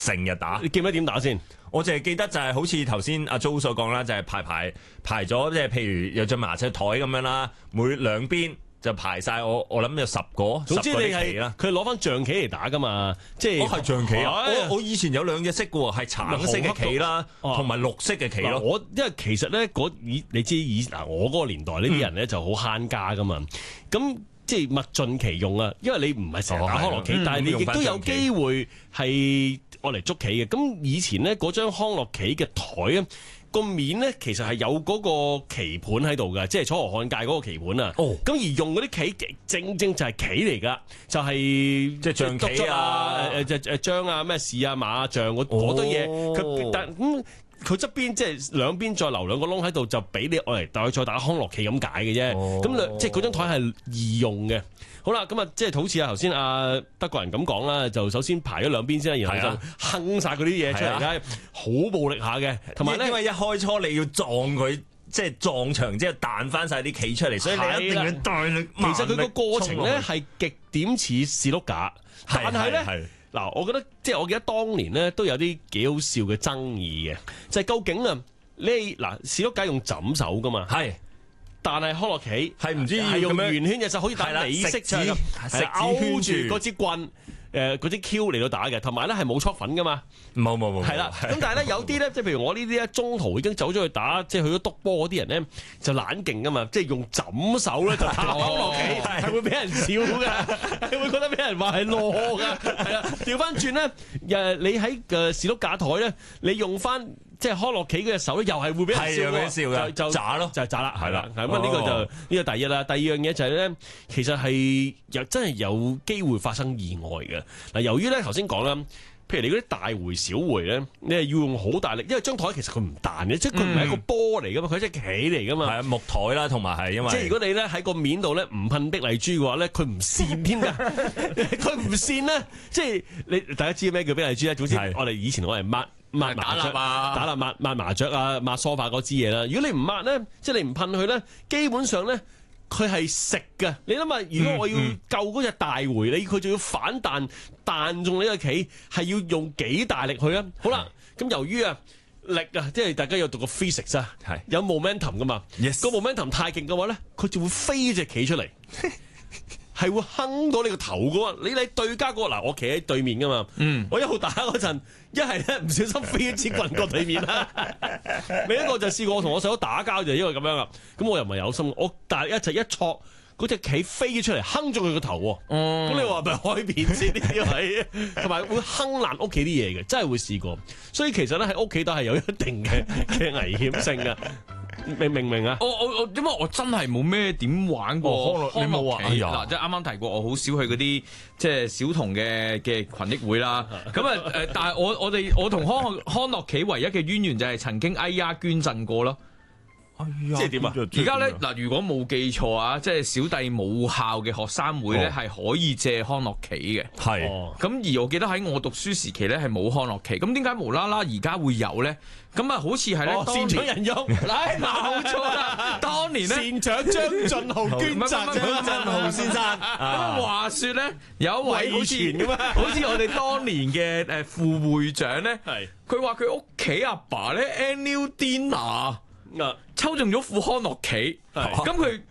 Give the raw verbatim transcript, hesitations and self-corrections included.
成日打。 你記唔記得點打先？ 我淨係記得就係好似頭先阿 Jo 所講啦，就係、是、排排排咗，即係譬如有張麻雀台咁樣啦，每兩邊就排晒我我諗有十個， 總之你係啦， 佢攞翻象棋嚟打噶嘛，即係我係象棋啊！ 哎、 我我以前有兩隻色嘅喎，係橙色嘅棋啦，同埋綠色嘅棋咯。 我因為其實咧嗰以你知以嗱我嗰個年代呢啲人咧就好慳家噶嘛，咁、嗯。即係物盡其用啊！因為你唔係成日打康樂棋，哦、但係你亦都有機會係愛嚟捉棋嘅。咁以前咧嗰張康樂棋嘅台啊，個面咧其實係有嗰個棋盤喺度嘅，即係楚河漢界嗰個棋盤啊。哦，咁而用嗰啲棋正正就係棋嚟㗎，就係即係象棋啊、誒誒誒將啊、咩士啊、馬啊、象嗰嗰堆嘢。佢、哦、但咁。嗯佢側邊即係兩邊再留兩個窿喺度，就俾你愛嚟再再打康樂棋咁解嘅啫。咁兩、哦、即係嗰張台係易用嘅。好啦，咁啊即係好似啊頭先阿德國人咁講啦，就首先排咗兩邊先，然後就哼晒嗰啲嘢出嚟咧，好、啊、暴力下嘅。同埋咧，因為一開初你要撞佢，即係撞牆之後彈翻晒啲棋出嚟，所以你一定要大力。其實佢個過程咧係極點似士碌架，但係咧。嗱，我覺得即係我記得當年咧都有啲幾好笑嘅爭議嘅，就係、是、究竟啊，你嗱士碌架用枕手噶嘛，係，但係康樂棋係唔知係用圓圈嘅就好似打美式咁，係勾住嗰支棍。誒嗰啲 Q 嚟到打嘅，同埋咧係冇搓粉噶嘛， 冇冇冇，係啦。 咁但係咧有啲咧，即係譬如我呢啲咧，中途已經走咗去打，即係去咗篤波嗰啲人咧，就懶勁噶嘛，即係用枕手咧就打康樂棋，係、哦、會俾人笑㗎，係會覺得俾人話係攞㗎，係啊。調翻轉咧，誒你喺誒士碌架台咧，你用翻即係康樂棋嗰隻手咧，又係會俾人笑㗎，笑嘅就渣咯，就係渣啦，係啦。咁啊呢個就呢、呢個第一啦，第二樣嘢就係咧，其實係又真係有機會發生意外嘅。嗱，由於咧頭先講啦，譬如你嗰啲大回小回咧，你係要用好大力，因為張台其實佢唔彈嘅，即係佢唔係一個波嚟噶嘛，佢係隻棋嚟噶嘛。係啊，木台啦，同埋係因為即係如果你咧喺個面度咧唔噴碧麗珠嘅話咧，佢唔跣添㗎，佢唔跣咧，即係你大家知咩叫碧麗珠咧？總之我哋以前我係抹抹麻雀啊，打蠟抹抹麻雀啊，抹梳化嗰支嘢啦。如果你唔抹咧，即係你唔噴佢咧，基本上咧。佢係食㗎，你諗下，如果我要救嗰隻大回，你佢仲要反彈彈中你個棋，係要用幾大力去啊？好啦，咁由於啊力啊，即係大家有讀過 physics 啊，有 momentum 噶嘛，個 momentum 太勁嘅話咧，佢就會飛隻棋出嚟。係會哼到你個頭噶喎，你你對家嗰個嗱，我企喺對面噶嘛，嗯、我一路打嗰陣，一係咧唔小心飛一支棍過對面啦，另一個就試過我同我細佬打交就因為咁樣啦，咁我又唔係有心，我但係一齊一戳嗰隻棋飛出嚟，哼中佢個頭喎，咁、嗯、你話係咪開片先呢啲位，同埋會哼爛屋企啲嘢嘅，真係會試過，所以其實咧喺屋企都係有一定嘅嘅危險性嘅。明明明啊！ 我我我，因為我真係冇咩點玩過康樂棋嗱，即係啱啱提過，我好少去嗰啲即係小童嘅嘅群益會啦。咁啊誒，但係我我哋我同康康樂棋唯一嘅淵源就係曾經哎呀捐贈過咯。哎呀，即係點啊？而家咧嗱，如果冇記錯啊，即係小弟母校嘅學生會咧係可以借康樂棋嘅。係。咁而我記得喺我讀書時期咧係冇康樂棋，咁點解無啦啦而家會有咧？咁啊，好似係咧，善長仁翁，嗱冇錯啦。當年咧，善長張進豪捐贈張進豪先生。咁話説咧，有一位好似好似我哋當年嘅誒副會長咧，佢話佢屋企阿爸咧 annual dinner 抽中咗副康樂棋，咁佢。